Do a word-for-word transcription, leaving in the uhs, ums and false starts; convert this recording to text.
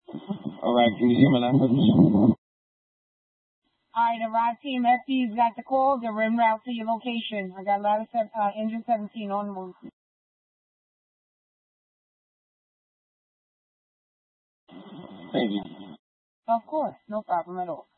All right, can you see my number? Alright, the ROD team, F D's got the call. They're en route to your location. I got ladder seven, uh, engine seventeen on the move. Thank you. Of course, no problem at all.